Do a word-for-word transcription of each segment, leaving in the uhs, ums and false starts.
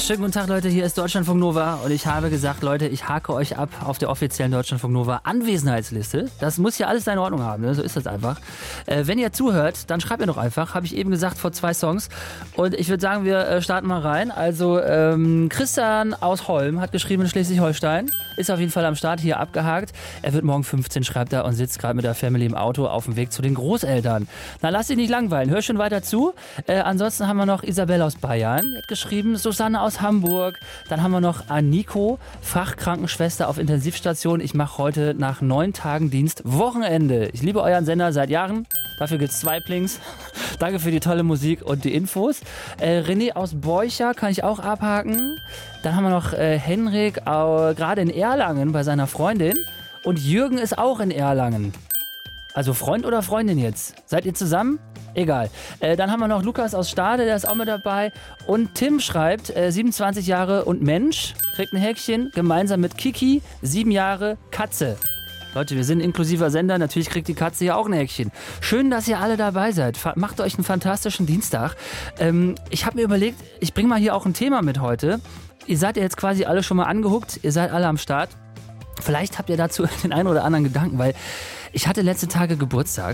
Schönen guten Tag, Leute, hier ist Deutschlandfunk Nova und ich habe gesagt, Leute, ich hake euch ab auf der offiziellen Deutschlandfunk Nova Anwesenheitsliste. Das muss ja alles seine Ordnung haben, ne? So ist das einfach. Äh, wenn ihr zuhört, dann schreibt mir doch einfach, habe ich eben gesagt, vor zwei Songs. Und ich würde sagen, wir äh, starten mal rein. Also ähm, Christian aus Holm hat geschrieben in Schleswig-Holstein, ist auf jeden Fall am Start, hier abgehakt. Er wird morgen fünfzehn, schreibt er, und sitzt gerade mit der Family im Auto auf dem Weg zu den Großeltern. Na, lass dich nicht langweilen, hör schon weiter zu. Äh, ansonsten haben wir noch Isabel aus Bayern, die hat geschrieben, Susanne aus Hamburg. Dann haben wir noch Aniko, Fachkrankenschwester auf Intensivstation. Ich mache heute nach neun Tagen Dienst Wochenende. Ich liebe euren Sender seit Jahren. Dafür gibt's zwei Plinks. Danke für die tolle Musik und die Infos. Äh, René aus Beucher kann ich auch abhaken. Dann haben wir noch äh, Henrik, äh, gerade in Erlangen bei seiner Freundin. Und Jürgen ist auch in Erlangen. Also Freund oder Freundin jetzt? Seid ihr zusammen? Egal. Äh, dann haben wir noch Lukas aus Stade, der ist auch mit dabei. Und Tim schreibt, äh, siebenundzwanzig Jahre und Mensch, kriegt ein Häkchen, gemeinsam mit Kiki, sieben Jahre Katze. Leute, wir sind ein inklusiver Sender, natürlich kriegt die Katze hier auch ein Häkchen. Schön, dass ihr alle dabei seid. Macht euch einen fantastischen Dienstag. Ähm, ich habe mir überlegt, ich bringe mal hier auch ein Thema mit heute. Ihr seid ja jetzt quasi alle schon mal angehuckt, ihr seid alle am Start. Vielleicht habt ihr dazu den einen oder anderen Gedanken, weil ich hatte letzte Tage Geburtstag.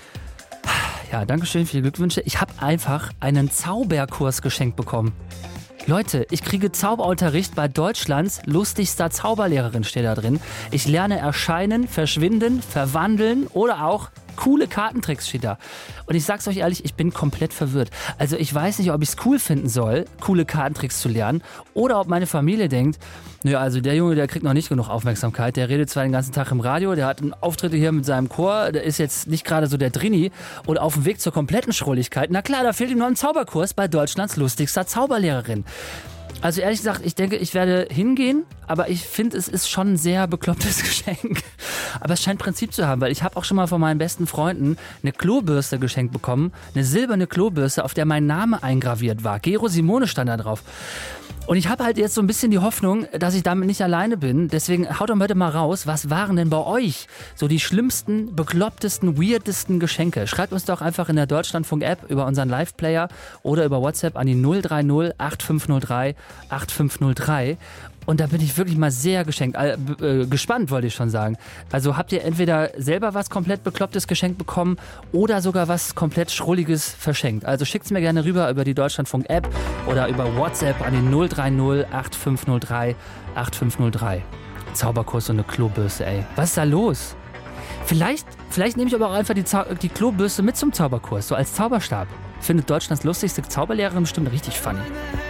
Ja, danke schön für die Glückwünsche. Ich habe einfach einen Zauberkurs geschenkt bekommen. Leute, ich kriege Zauberunterricht bei Deutschlands lustigster Zauberlehrerin, steht da drin. Ich lerne erscheinen, verschwinden, verwandeln oder auch coole Kartentricks, steht da. Und ich sag's euch ehrlich, ich bin komplett verwirrt. Also ich weiß nicht, ob ich es cool finden soll, coole Kartentricks zu lernen, oder ob meine Familie denkt, naja, also der Junge, der kriegt noch nicht genug Aufmerksamkeit, der redet zwar den ganzen Tag im Radio, der hat Auftritte hier mit seinem Chor, der ist jetzt nicht gerade so der Drini und auf dem Weg zur kompletten Schrulligkeit. Na klar, da fehlt ihm noch ein Zauberkurs bei Deutschlands lustigster Zauberlehrerin. Also ehrlich gesagt, ich denke, ich werde hingehen, aber ich finde, es ist schon ein sehr beklopptes Geschenk. Aber es scheint Prinzip zu haben, weil ich habe auch schon mal von meinen besten Freunden eine Klobürste geschenkt bekommen, eine silberne Klobürste, auf der mein Name eingraviert war. Gero Simone stand da drauf. Und ich habe halt jetzt so ein bisschen die Hoffnung, dass ich damit nicht alleine bin. Deswegen haut doch heute mal raus, was waren denn bei euch so die schlimmsten, beklopptesten, weirdesten Geschenke? Schreibt uns doch einfach in der Deutschlandfunk-App über unseren Live-Player oder über WhatsApp an die null drei null acht fünf null drei acht fünf null drei. Und da bin ich wirklich mal sehr geschenkt, äh, äh, gespannt, wollte ich schon sagen. Also habt ihr entweder selber was komplett Beklopptes geschenkt bekommen oder sogar was komplett Schrulliges verschenkt. Also schickt's mir gerne rüber über die Deutschlandfunk-App oder über WhatsApp an die null drei null acht fünf null drei acht fünf null drei. Zauberkurs und eine Klobürste, ey. Was ist da los? Vielleicht, vielleicht nehme ich aber auch einfach die, Zau- die Klobürste mit zum Zauberkurs, so als Zauberstab. Findet Deutschlands lustigste Zauberlehrerin bestimmt richtig funny.